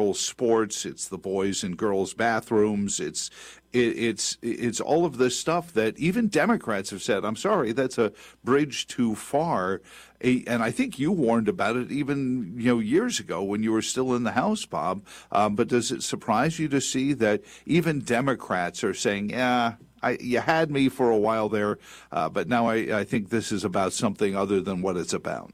girls' sports, it's the boys and girls' bathrooms, it's all of this stuff that even Democrats have said, I'm sorry, that's a bridge too far. And I think you warned about it even years ago when you were still in the House, Bob. But does it surprise you to see that even Democrats are saying, yeah, you had me for a while there, but now I think this is about something other than what it's about?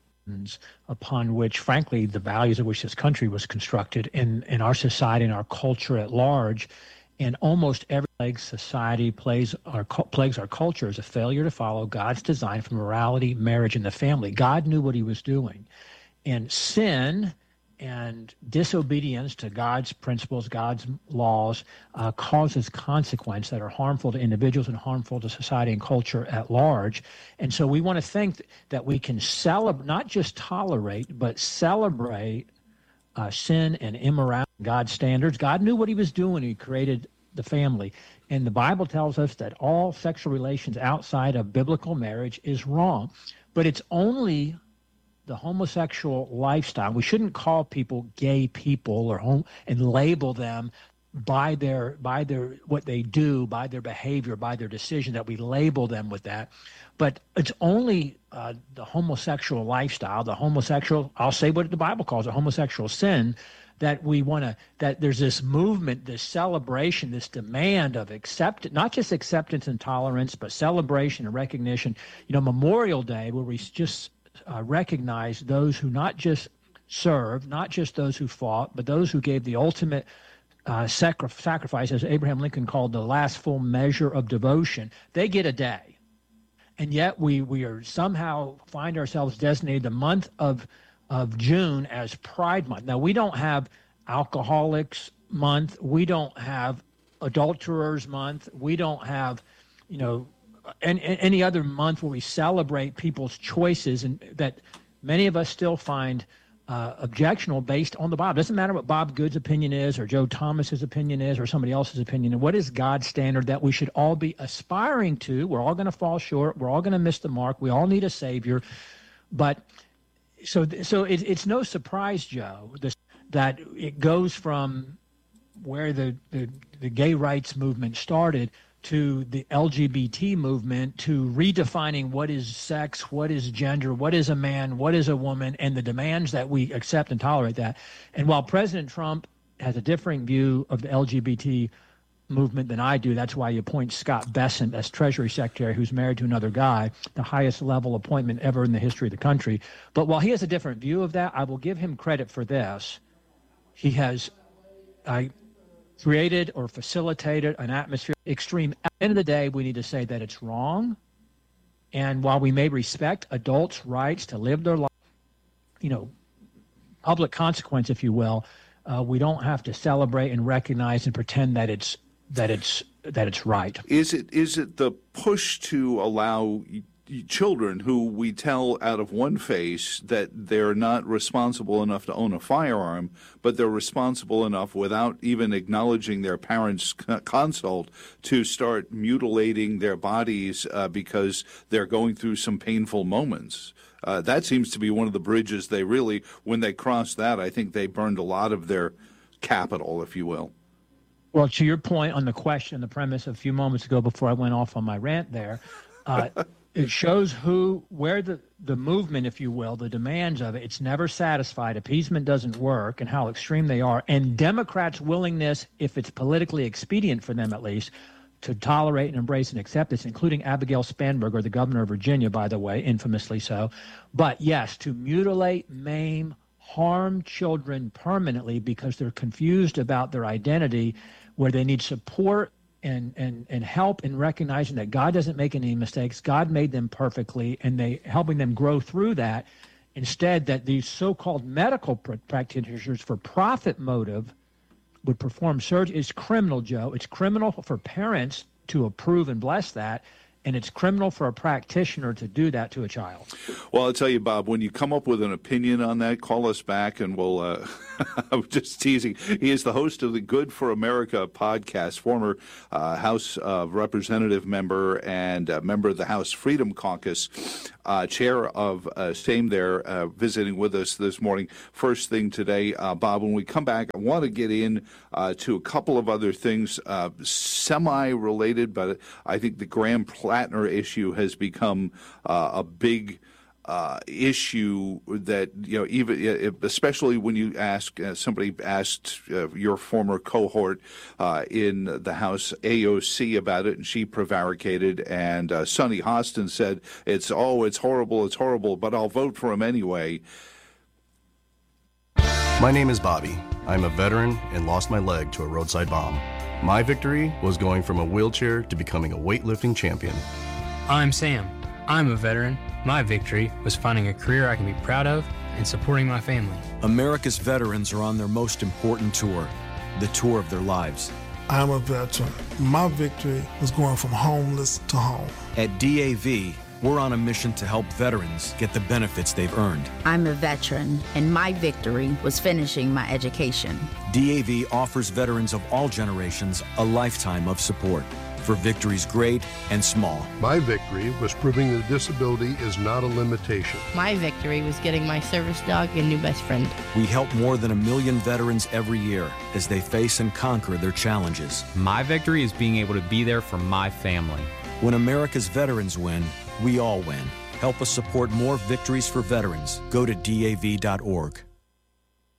Upon which, frankly, the values of which this country was constructed in our society and our culture at large. And almost every society plagues our culture is a failure to follow God's design for morality, marriage, and the family. God knew what he was doing. And sin and disobedience to God's principles, God's laws, causes consequences that are harmful to individuals and harmful to society and culture at large. And so we want to think that we can celebrate, not just tolerate, but celebrate sin and immorality, God's standards. God knew what he was doing. He created the family. And the Bible tells us that all sexual relations outside of biblical marriage is wrong. But it's only the homosexual lifestyle. We shouldn't call people gay people and label them by their what they do, by their behavior, by their decision, that we label them with that. But it's only the homosexual lifestyle, I'll say what the Bible calls a homosexual sin, that that there's this movement, this celebration, this demand of acceptance, not just acceptance and tolerance, but celebration and recognition. Memorial Day, where we just recognize those who not just served, not just those who fought, but those who gave the ultimate sacrifice, as Abraham Lincoln called the last full measure of devotion. They get a day. And yet we are somehow find ourselves designated the month of June as Pride Month. Now, we don't have Alcoholics Month. We don't have Adulterers Month. We don't have, any other month where we celebrate people's choices, and that many of us still find objectionable based on the Bible. It doesn't matter what Bob Good's opinion is, or Joe Thomas's opinion is, or somebody else's opinion. And what is God's standard that we should all be aspiring to? We're all going to fall short. We're all going to miss the mark. We all need a Savior. But so it's no surprise, Joe, that it goes from where the gay rights movement started to the LGBT movement, to redefining what is sex, what is gender, what is a man, what is a woman, and the demands that we accept and tolerate that. And while President Trump has a differing view of the LGBT movement than I do, that's why you appoint Scott Bessent as Treasury Secretary, who's married to another guy, the highest level appointment ever in the history of the country. But while he has a different view of that, I will give him credit for this. He has created or facilitated an atmosphere extreme. At the end of the day, we need to say that it's wrong. And while we may respect adults' rights to live their life, public consequence, if you will, we don't have to celebrate and recognize and pretend that it's right. Is it the push to allow children who we tell out of one face that they're not responsible enough to own a firearm, but they're responsible enough without even acknowledging their parents' consult to start mutilating their bodies because they're going through some painful moments? That seems to be one of the bridges they really, when they crossed that, I think they burned a lot of their capital, if you will. Well, to your point on the question, the premise a few moments ago before I went off on my rant there, it shows where the movement, if you will, the demands of it, it's never satisfied. Appeasement doesn't work, and how extreme they are. And Democrats' willingness, if it's politically expedient for them at least, to tolerate and embrace and accept this, including Abigail Spanberger, the governor of Virginia, by the way, infamously so. But yes, to mutilate, maim, harm children permanently because they're confused about their identity, where they need support and help in recognizing that God doesn't make any mistakes. God made them perfectly, and helping them grow through that. Instead, that these so-called medical practitioners for profit motive would perform surgery is criminal, Joe. It's criminal for parents to approve and bless that. And it's criminal for a practitioner to do that to a child. Well, I'll tell you, Bob, when you come up with an opinion on that, call us back and we'll, I'm just teasing. He is the host of the Good for America podcast, former House Representative member and member of the House Freedom Caucus, chair of same there, visiting with us this morning. First thing today, Bob, when we come back, I want to get in to a couple of other things, semi-related, but I think the Graham Plattner issue has become a big issue that, even especially when you ask, somebody asked your former cohort in the House AOC about it, and she prevaricated, and Sonny Hostin said, it's horrible, but I'll vote for him anyway. My name is Bobby. I'm a veteran and lost my leg to a roadside bomb. My victory was going from a wheelchair to becoming a weightlifting champion. I'm Sam. I'm a veteran. My victory was finding a career I can be proud of and supporting my family. America's veterans are on their most important tour, the tour of their lives. I'm a veteran. My victory was going from homeless to home. At DAV, we're on a mission to help veterans get the benefits they've earned. I'm a veteran, and my victory was finishing my education. DAV offers veterans of all generations a lifetime of support for victories great and small. My victory was proving that disability is not a limitation. My victory was getting my service dog a new best friend. We help more than 1 million veterans every year as they face and conquer their challenges. My victory is being able to be there for my family. When America's veterans win, we all win. Help us support more victories for veterans. Go to DAV.org.